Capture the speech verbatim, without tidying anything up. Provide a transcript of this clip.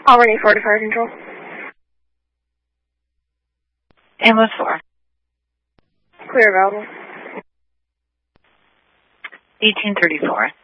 Albany four to fire control. Ambulance four. Clear available. eighteen thirty-four.